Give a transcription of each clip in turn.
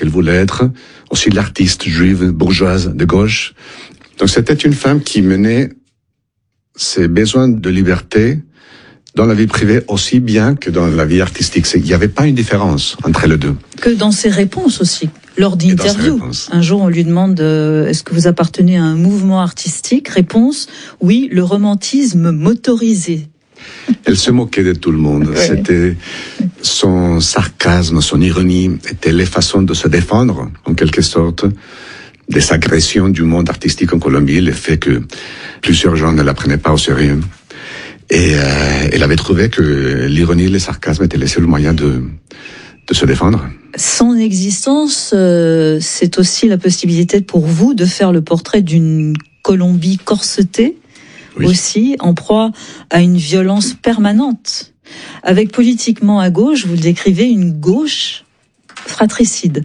qu'elle voulait être, aussi l'artiste juive bourgeoise de gauche. Donc c'était une femme qui menait ses besoins de liberté dans la vie privée aussi bien que dans la vie artistique. Il n'y avait pas une différence entre les deux. Que dans ses réponses aussi. Lors d'interviews, un jour on lui demande est-ce que vous appartenez à un mouvement artistique? Réponse, oui, le romantisme motorisé. Elle se moquait de tout le monde. Ouais. C'était son sarcasme, son ironie, étaient les façons de se défendre, en quelque sorte, des agressions du monde artistique en Colombie, le fait que plusieurs gens ne la prenaient pas au sérieux. Et elle avait trouvé que l'ironie et le sarcasme étaient les seuls moyens de se défendre. Son existence, c'est aussi la possibilité pour vous de faire le portrait d'une Colombie corsetée, oui. Aussi en proie à une violence permanente. Avec politiquement à gauche, vous le décrivez, une gauche fratricide.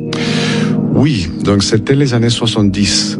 Oui, donc c'était les années 70.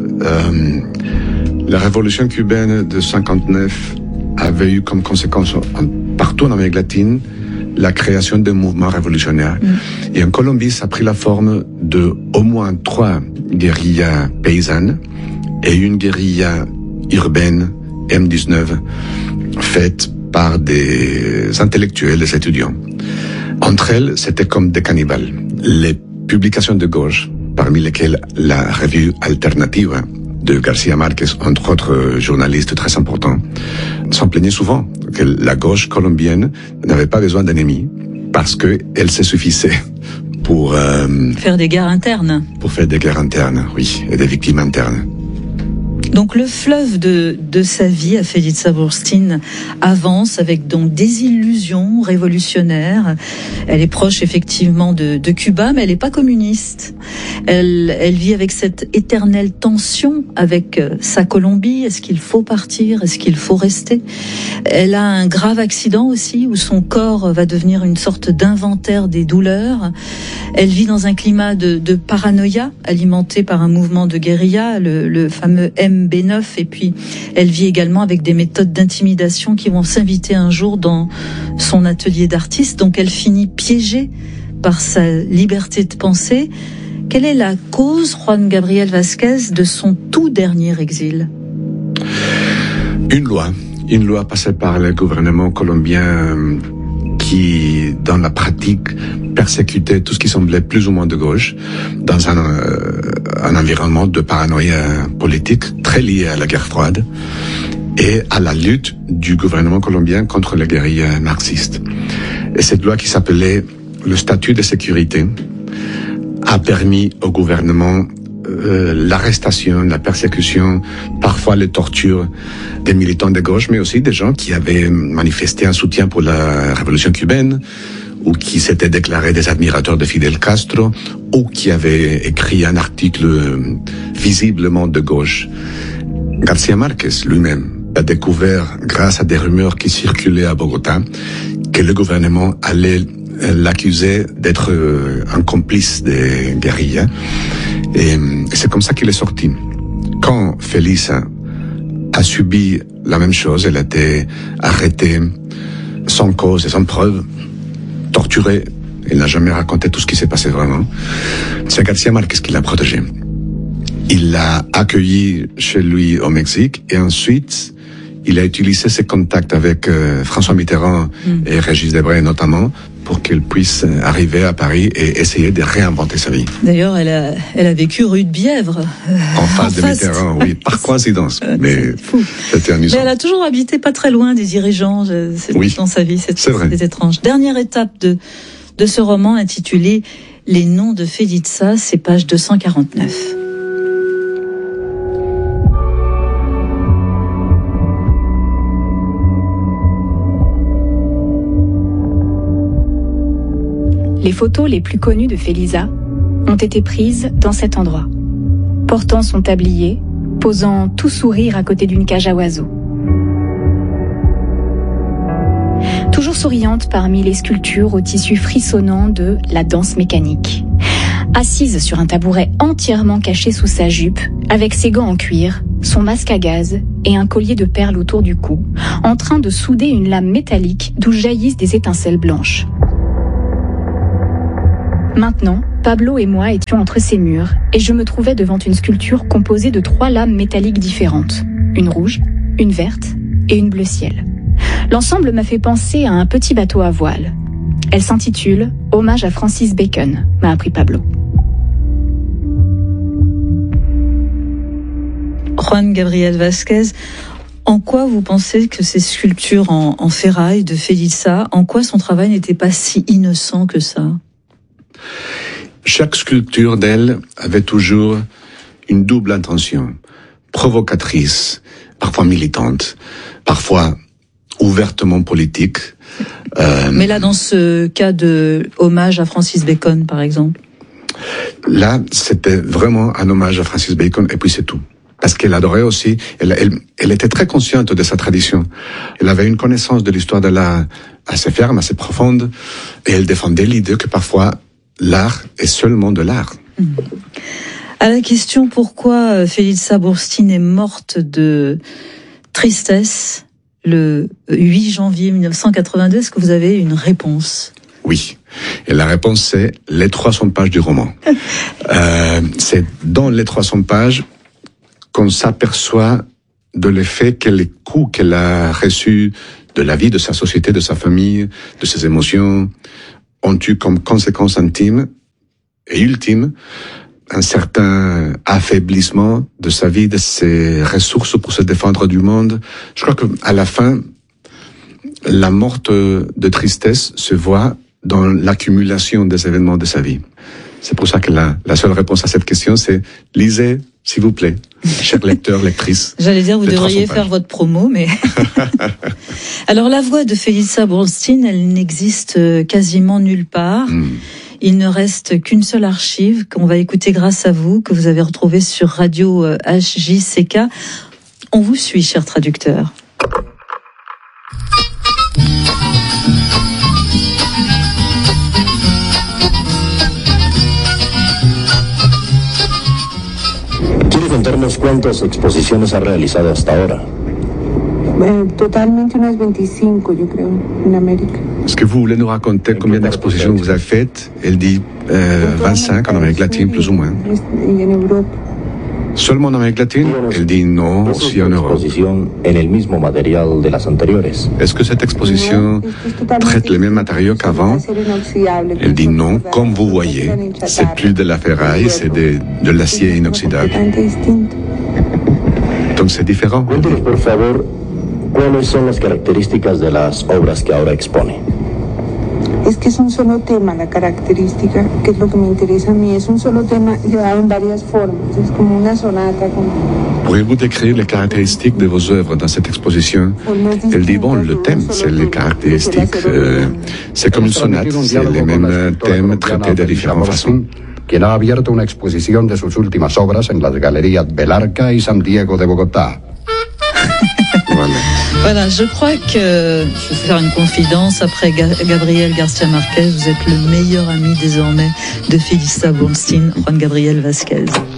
La révolution cubaine de 59 avait eu comme conséquence partout en Amérique latine la création de mouvements révolutionnaires. Et en Colombie, ça a pris la forme de au moins 3 guérillas paysannes et une guérilla urbaine M19 faite par des intellectuels, des étudiants. Entre elles, c'était comme des cannibales. Les publications de gauche, parmi lesquelles la revue Alternativa de García Márquez, entre autres journalistes très importants, s'en plaignaient souvent que la gauche colombienne n'avait pas besoin d'ennemis parce qu'elle se suffisait pour faire des guerres internes. Pour faire des guerres internes, oui, et des victimes internes. Donc le fleuve de sa vie à Feliza Burstyn avance avec donc des illusions révolutionnaires. Elle est proche effectivement de Cuba, mais elle n'est pas communiste. Elle vit avec cette éternelle tension avec sa Colombie. Est-ce qu'il faut partir? Est-ce qu'il faut rester? Elle a un grave accident aussi où son corps va devenir une sorte d'inventaire des douleurs. Elle vit dans un climat de paranoïa alimenté par un mouvement de guérilla, le fameux MB9, et puis elle vit également avec des méthodes d'intimidation qui vont s'inviter un jour dans son atelier d'artiste. Donc elle finit piégée par sa liberté de penser. Quelle est la cause, Juan Gabriel Vázquez, de son tout dernier exil? Une loi passée par le gouvernement colombien qui, dans la pratique, persécutait tout ce qui semblait plus ou moins de gauche, dans un environnement de paranoïa politique très lié à la guerre froide et à la lutte du gouvernement colombien contre les guérillas marxistes. Et cette loi qui s'appelait le statut de sécurité a permis au gouvernement l'arrestation, la persécution, parfois les tortures des militants de gauche, mais aussi des gens qui avaient manifesté un soutien pour la révolution cubaine, ou qui s'étaient déclarés des admirateurs de Fidel Castro, ou qui avaient écrit un article visiblement de gauche. García Márquez lui-même a découvert, grâce à des rumeurs qui circulaient à Bogota, que le gouvernement allait l'accuser d'être un complice des guérillas. Et c'est comme ça qu'il est sorti. Quand Feliza a subi la même chose, elle a été arrêtée sans cause et sans preuve, torturée. Elle n'a jamais raconté tout ce qui s'est passé vraiment. C'est García Márquez qui l'a protégée. Il l'a accueillie chez lui au Mexique et ensuite il a utilisé ses contacts avec François Mitterrand et Régis Debray notamment pour qu'elle puisse arriver à Paris et essayer de réinventer sa vie. D'ailleurs, elle a vécu rue de Bièvre. En face de Mitterrand, oui, par coïncidence. Mais c'était amusant. Mais elle a toujours habité pas très loin des dirigeants dans sa vie. C'est étrange. Dernière étape de ce roman intitulé Les noms de Feliza, c'est page 249. Les photos les plus connues de Feliza ont été prises dans cet endroit, portant son tablier, posant tout sourire à côté d'une cage à oiseaux. Toujours souriante parmi les sculptures au tissu frissonnant de la danse mécanique. Assise sur un tabouret entièrement caché sous sa jupe, avec ses gants en cuir, son masque à gaz et un collier de perles autour du cou, en train de souder une lame métallique d'où jaillissent des étincelles blanches. Maintenant, Pablo et moi étions entre ces murs et je me trouvais devant une sculpture composée de 3 lames métalliques différentes. Une rouge, une verte et une bleu ciel. L'ensemble m'a fait penser à un petit bateau à voile. Elle s'intitule « Hommage à Francis Bacon », m'a appris Pablo. Juan Gabriel Vázquez, en quoi vous pensez que ces sculptures en ferraille de Felisa, en quoi son travail n'était pas si innocent que ça ? Chaque sculpture d'elle avait toujours une double intention, provocatrice, parfois militante, parfois ouvertement politique. Mais là, dans ce cas de hommage à Francis Bacon, par exemple. Là, c'était vraiment un hommage à Francis Bacon, et puis c'est tout. Parce qu'elle adorait aussi, elle était très consciente de sa tradition. Elle avait une connaissance de l'histoire de l'art assez ferme, assez profonde, et elle défendait l'idée que parfois l'art est seulement de l'art. À la question pourquoi Felisa Bursztyn est morte de tristesse le 8 janvier 1982, est-ce que vous avez une réponse ? Oui. Et la réponse, c'est les 300 pages du roman. C'est dans les 300 pages qu'on s'aperçoit de l'effet que les coups qu'elle a reçus de la vie, de sa société, de sa famille, de ses émotions, ont eu comme conséquence intime et ultime un certain affaiblissement de sa vie, de ses ressources pour se défendre du monde. Je crois que à la fin, la mort de tristesse se voit dans l'accumulation des événements de sa vie. C'est pour ça que la seule réponse à cette question, c'est lisez, s'il vous plaît, chers lecteurs, lectrices. J'allais dire, vous devriez faire votre promo, mais... Alors, la voix de Felisa Bursztyn, elle n'existe quasiment nulle part. Il ne reste qu'une seule archive qu'on va écouter grâce à vous, que vous avez retrouvée sur Radio HJCK. On vous suit, chers traducteurs. ¿Quiere contarnos cuántas exposiciones ha realizado hasta ahora? Totalmente unas 25, yo creo, en América. Est-ce que vous voulez nous raconter combien d'expositions vous avez faites? Elle dit 25 en Amérique latine, plus ou moins. Y en Europa. Seulement en Amérique latine? Elle dit non, aussi en Europe. En el mismo material de las anteriores. Est-ce que cette exposition traite les mêmes matériaux qu'avant? Elle dit non, comme vous voyez, c'est plus de la ferraille, c'est de l'acier inoxydable. Donc c'est différent. Cuéntenos, por favor, ¿cuáles son las características de las obras que ahora expone? Es que es un solo tema, la característica, que es lo que me interesa a mí. Es un solo tema llevado en varias formas. Es como una sonata. Pourriez-vous décrire les caractéristiques de vos œuvres dans cette exposition? Elle dit, bon, le thème, c'est les caractéristiques. C'est comme une sonate, c'est les mêmes thèmes traités de différentes façons. Quien ha abierto una exposición de sus últimas obras en las galerías Belarca y San Diego de Bogotá. Voilà, je crois que je vais faire une confidence. Après Gabriel García Márquez, vous êtes le meilleur ami désormais de Felisa Bursztyn, Juan Gabriel Vázquez.